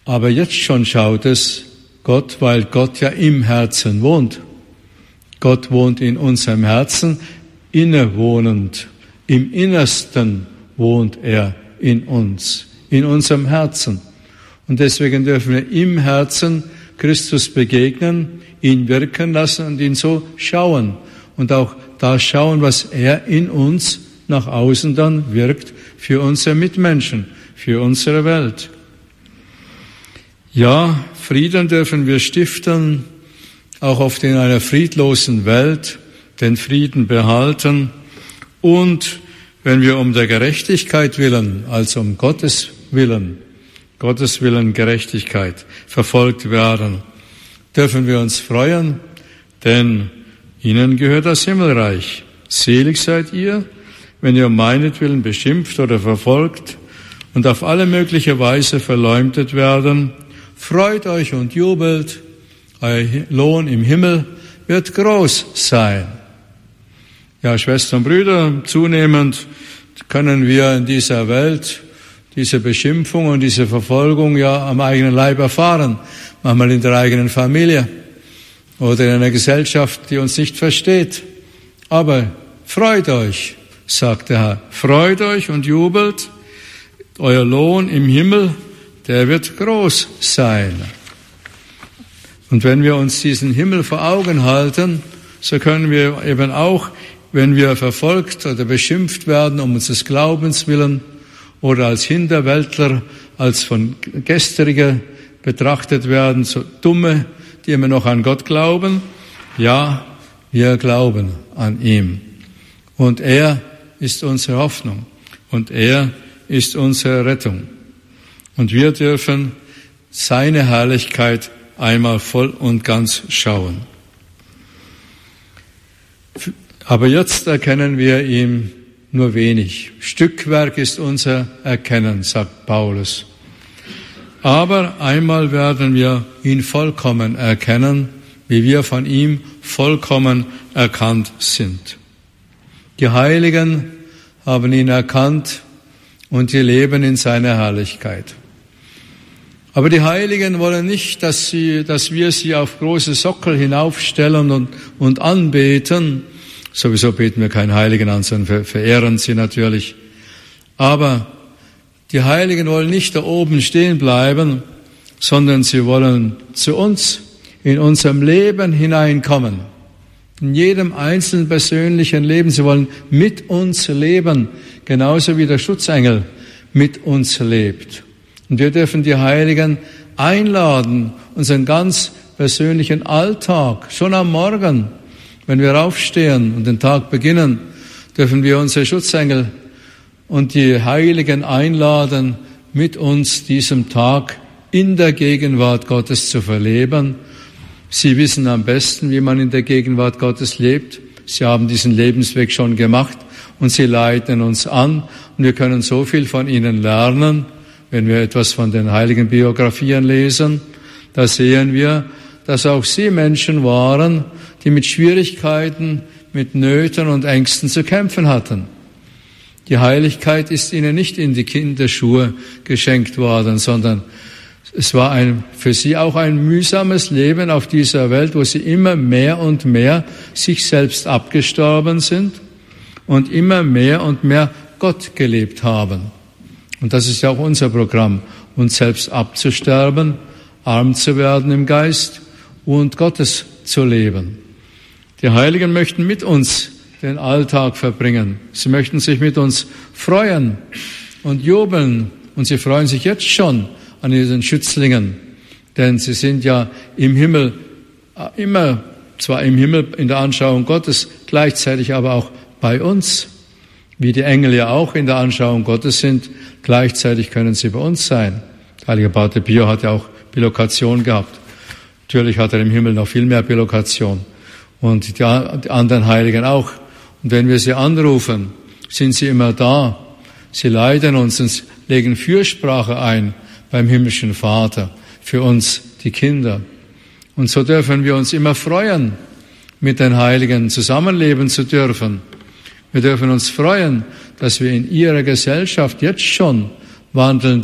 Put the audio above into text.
Aber jetzt schon schaut es Gott, weil Gott ja im Herzen wohnt. Gott wohnt in unserem Herzen, innewohnend. Im Innersten wohnt er in uns, in unserem Herzen. Und deswegen dürfen wir im Herzen Christus begegnen, ihn wirken lassen und ihn so schauen. Und auch da schauen, was er in uns nach außen dann wirkt für unsere Mitmenschen, für unsere Welt. Ja, Frieden dürfen wir stiften, auch oft in einer friedlosen Welt, den Frieden behalten. Und wenn wir um der Gerechtigkeit willen, also um Gottes Willen, Gerechtigkeit, verfolgt werden, dürfen wir uns freuen, denn ihnen gehört das Himmelreich. Selig seid ihr, wenn ihr um meinetwillen beschimpft oder verfolgt und auf alle mögliche Weise verleumdet werden. Freut euch und jubelt, euer Lohn im Himmel wird groß sein. Ja, Schwestern und Brüder, zunehmend können wir in dieser Welt diese Beschimpfung und diese Verfolgung ja am eigenen Leib erfahren, manchmal in der eigenen Familie oder in einer Gesellschaft, die uns nicht versteht. Aber freut euch, sagt der Herr, freut euch und jubelt, euer Lohn im Himmel, der wird groß sein. Und wenn wir uns diesen Himmel vor Augen halten, so können wir eben auch, wenn wir verfolgt oder beschimpft werden um unseres Glaubens willen oder als Hinterwäldler, als von Gestriger betrachtet werden, so Dumme, die immer noch an Gott glauben, ja, wir glauben an ihm. Und er ist unsere Hoffnung und er ist unsere Rettung. Und wir dürfen seine Herrlichkeit einmal voll und ganz schauen. Aber jetzt erkennen wir ihn nur wenig. Stückwerk ist unser Erkennen, sagt Paulus. Aber einmal werden wir ihn vollkommen erkennen, wie wir von ihm vollkommen erkannt sind. Die Heiligen haben ihn erkannt und die leben in seiner Herrlichkeit. Aber die Heiligen wollen nicht, dass wir sie auf große Sockel hinaufstellen und anbeten. Sowieso beten wir keinen Heiligen an, sondern verehren sie natürlich. Aber die Heiligen wollen nicht da oben stehen bleiben, sondern sie wollen zu uns in unserem Leben hineinkommen. In jedem einzelnen persönlichen Leben. Sie wollen mit uns leben, genauso wie der Schutzengel mit uns lebt. Und wir dürfen die Heiligen einladen, unseren ganz persönlichen Alltag, schon am Morgen, wenn wir aufstehen und den Tag beginnen, dürfen wir unsere Schutzengel und die Heiligen einladen, mit uns diesem Tag in der Gegenwart Gottes zu verleben. Sie wissen am besten, wie man in der Gegenwart Gottes lebt. Sie haben diesen Lebensweg schon gemacht und sie leiten uns an. Und wir können so viel von ihnen lernen, wenn wir etwas von den heiligen Biografien lesen. Da sehen wir, dass auch sie Menschen waren, die mit Schwierigkeiten, mit Nöten und Ängsten zu kämpfen hatten. Die Heiligkeit ist ihnen nicht in die Kinderschuhe geschenkt worden, sondern es war für sie auch ein mühsames Leben auf dieser Welt, wo sie immer mehr und mehr sich selbst abgestorben sind und immer mehr und mehr Gott gelebt haben. Und das ist ja auch unser Programm, uns selbst abzusterben, arm zu werden im Geist und Gottes zu leben. Die Heiligen möchten mit uns den Alltag verbringen. Sie möchten sich mit uns freuen und jubeln. Und sie freuen sich jetzt schon an diesen Schützlingen. Denn sie sind ja im Himmel immer, zwar im Himmel in der Anschauung Gottes, gleichzeitig aber auch bei uns. Wie die Engel ja auch in der Anschauung Gottes sind, gleichzeitig können sie bei uns sein. Der heilige Pater Pio hat ja auch Bilokation gehabt. Natürlich hat er im Himmel noch viel mehr Bilokation. Und die anderen Heiligen auch. Und wenn wir sie anrufen, sind sie immer da. Sie leiten uns und legen Fürsprache ein beim himmlischen Vater für uns, die Kinder. Und so dürfen wir uns immer freuen, mit den Heiligen zusammenleben zu dürfen. Wir dürfen uns freuen, dass wir in ihrer Gesellschaft jetzt schon wandeln